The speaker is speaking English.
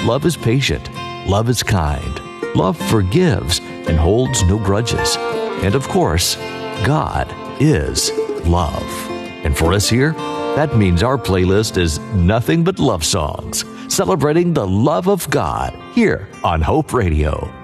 Love is patient. Love is kind. Love forgives and holds no grudges. And of course, God is love. And for us here, that means our playlist is nothing but love songs, celebrating the love of God here on Hope Radio.